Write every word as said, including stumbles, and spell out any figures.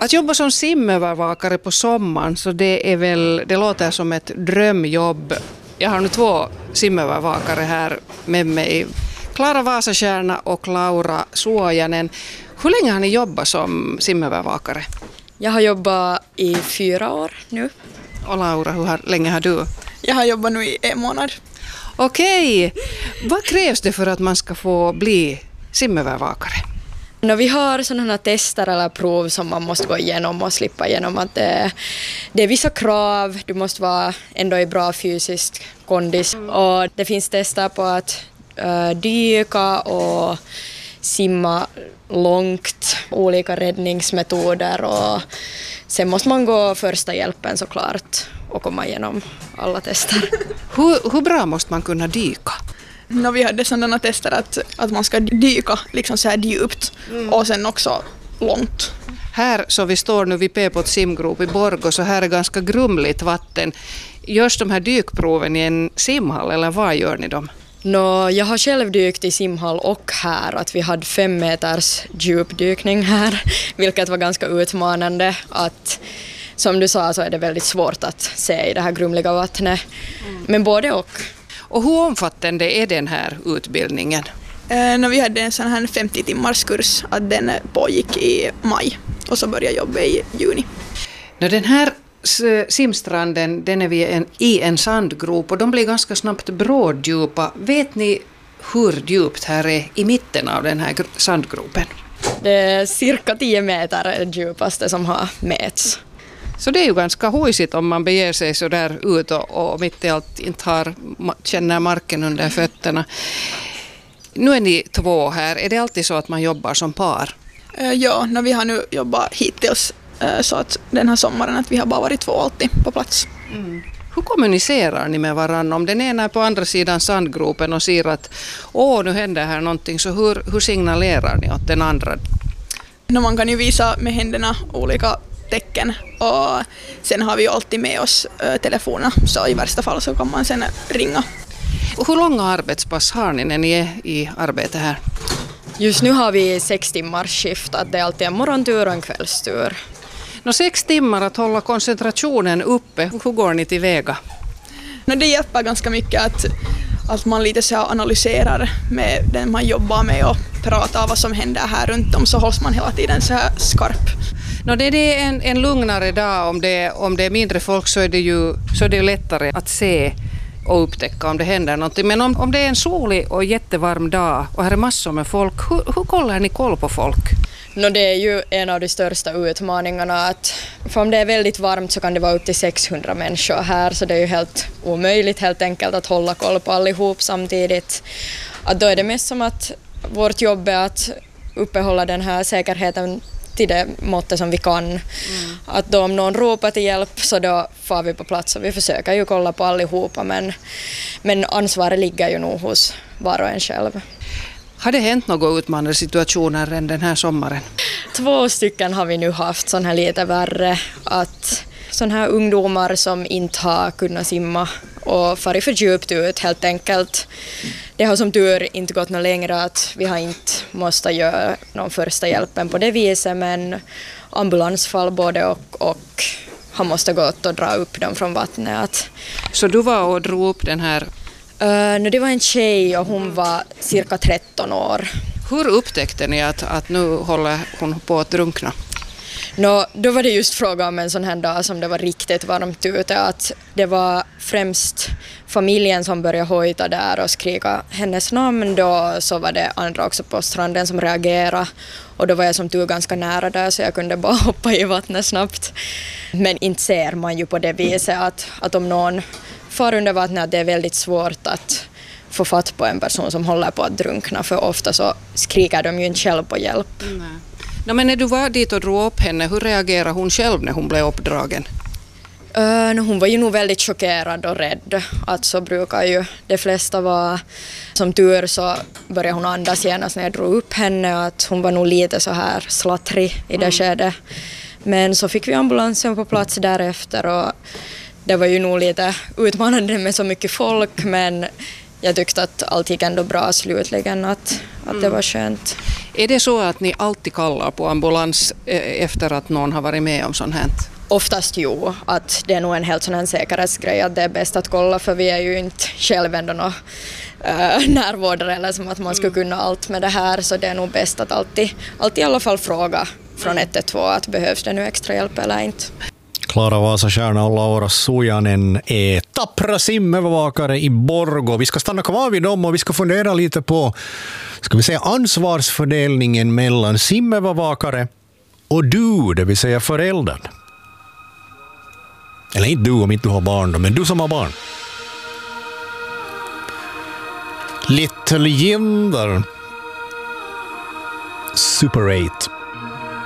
Att jobba som simövervakare på sommaren, så det är väl, det låter som ett drömjobb. Jag har nu två simövervakare här med mig. Klara Vasastjärna och Laura Suojanen. Hur länge har ni jobbat som simövervakare? Jag har jobbat i fyra år nu. Och Laura, hur har, länge har du? Jag har jobbat nu i en månad. Okej, vad krävs det för att man ska få bli simövervakare? No, vi har sådana tester eller prov som man måste gå igenom och slippa igenom. Att det, det är vissa krav, du måste vara ändå i bra fysisk kondis. Mm. Och det finns tester på att uh, dyka och simma långt, olika räddningsmetoder, och sen måste man gå första hjälpen såklart och komma igenom alla tester. Hur, hur bra måste man kunna dyka? No, vi hade sådana tester att, att man ska dyka liksom så här djupt mm. och sen också långt. Här så vi står nu vid P-pot simgrop i Borgå, så här är ganska grumligt vatten. Görs de här dykproven i en simhall eller vad gör ni dem? No, jag har själv dykt i simhall och här, att vi hade fem meters djupdykning här, vilket var ganska utmanande. Att, som du sa, så är det väldigt svårt att se i det här grumliga vattnet, mm. men både och. Och hur omfattande är den här utbildningen? Eh, no, vi hade en sån här femtio timmars kurs, att den pågick i maj och så började jobba i juni. No, den här simstranden, den är vi en, i en sandgrop och de blir ganska snabbt bråddjupa. Vet ni hur djupt här är i mitten av den här sandgropen? Det är cirka tio meter djupaste som har mäts. Så det är ju ganska hojsigt om man beger sig så där ut och, och mitt i allt inte har, känner marken under fötterna. Nu är ni två här. Är det alltid så att man jobbar som par? Uh, ja, när vi har nu jobbat hittills uh, så att den här sommaren att vi har bara varit två alltid på plats. Mm. Hur kommunicerar ni med varandra? Om den ena är på andra sidan sandgropen och ser att åh, nu händer här någonting, så hur, hur signalerar ni åt den andra? No, man kan ju visa med händerna olika tecken, och sen har vi alltid med oss äh, telefoner, så i värsta fall så kan man sen ringa. Hur långa arbetspass har ni när ni är i arbete här? Just nu har vi sex timmars skift, att det är alltid en morgontur och en kvällstur. Nå, sex timmar att hålla koncentrationen uppe, hur går ni tillväga? No, det hjälper ganska mycket att, att man lite så analyserar med den man jobbar med och pratar vad som händer här runt om, så hålls man hela tiden så här skarp. No, det är en, en lugnare dag. Om det, om det är mindre folk så är det ju så är det lättare att se och upptäcka om det händer någonting. Men om, om det är en solig och jättevarm dag och här är massor med folk, hur, hur kollar ni koll på folk? No, det är ju en av de största utmaningarna. Att, för om det är väldigt varmt så kan det vara upp till sexhundra människor här, så det är ju helt omöjligt helt enkelt att hålla koll på allihop samtidigt. Att då är det mest som att vårt jobb är att uppehålla den här säkerheten till det måttet som vi kan. Mm. Att då om någon ropar till hjälp så då får vi på plats, och vi försöker ju kolla på allihopa, men, men ansvaret ligger ju nog hos var och en själv. Har det hänt några utmanande situationer än den här sommaren? Två stycken har vi nu haft, sån här lite värre, att sådana här ungdomar som inte har kunnat simma och farit för djupt ut helt enkelt. Det har som tur inte gått något längre, att vi har inte måste göra någon första hjälpen på det viset, men ambulansfall både och, och har måste gått och dra upp dem från vattnet. Så du var och drog upp den här? Uh, no, det var en tjej och hon var cirka tretton år. Hur upptäckte ni att, att nu håller hon på att drunkna? No, då var det just fråga om en sån här dag som det var riktigt varmt ute, att det var främst familjen som började hojta där och skrika hennes namn. Då så var det andra också på stranden som reagerade, och då var jag som tur ganska nära där, så jag kunde bara hoppa i vattnet snabbt. Men inte ser man ju på det viset att, att om någon far under vattnet, att det är väldigt svårt att få fatt på en person som håller på att drunkna, för ofta så skriker de ju inte själv på hjälp. Nej. No, men när du var dit och drog upp henne, hur reagerade hon själv när hon blev uppdragen? Uh, hon var ju nog väldigt chockerad och rädd. Att så brukar ju de flesta vara. Som tur så började hon andas genast när jag drog upp henne. Att hon var nog lite så här slattrig i det mm. skedet. Men så fick vi ambulansen på plats därefter, och det var ju nog lite utmanande med så mycket folk, men jag tyckte att allt gick ändå bra slutligen, att, att mm. det var skönt. Är det så att ni alltid kallar på ambulans efter att någon har varit med om sånt här? Oftast jo, att det är nog en helt sån här säkerhetsgrej att det är bäst att kolla, för vi är ju inte själv ändå någon äh, närvårdare eller som att man skulle kunna allt med det här, så det är nog bäst att alltid, alltid i alla fall fråga från ett till två att behövs det nu extra hjälp eller inte. Klara Vasastjärna och Laura Sujanen är tappra simövervakare i Borgå. Vi ska stanna kvar vid dem och vi ska fundera lite på, ska vi säga, ansvarsfördelningen mellan simövervakare och du, det vill säga föräldern. Eller inte du om inte du har barn då, men du som har barn. Little Jinder. Super eight.